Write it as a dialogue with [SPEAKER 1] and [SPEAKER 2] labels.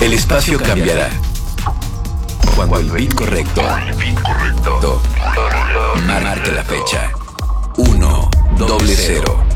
[SPEAKER 1] El espacio cambiará cuando el beat correcto marque la fecha. 100.